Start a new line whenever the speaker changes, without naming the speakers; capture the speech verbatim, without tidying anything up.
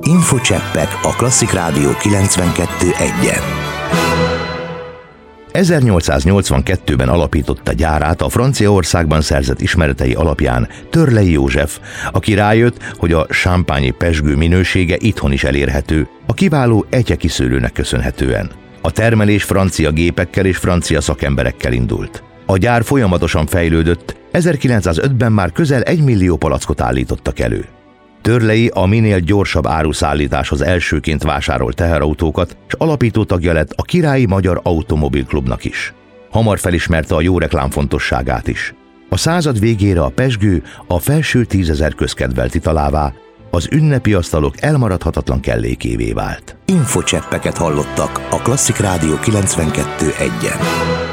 Infocseppek a Klasszik Rádió kilencvenkettő egyen.
ezernyolcszáznyolcvankettőben alapította gyárát a Franciaországban szerzett ismeretei alapján Törlei József, aki rájött, hogy a champagne-i pezsgő minősége itthon is elérhető, a kiváló etyekiszőlőnek köszönhetően. A termelés francia gépekkel és francia szakemberekkel indult. A gyár folyamatosan fejlődött, ezerkilencszázötben már közel egy millió palackot állítottak elő. Törlei a minél gyorsabb áruszállításhoz elsőként vásárolt teherautókat, és alapító tagja lett a Királyi Magyar Automobilklubnak is. Hamar felismerte a jó reklám fontosságát is. A század végére a pezsgő a felső tízezer közkedvelt italává, az ünnepi asztalok elmaradhatatlan kellékévé vált.
Infocseppeket hallottak a Klasszik Rádió kilencvenkettő egyen.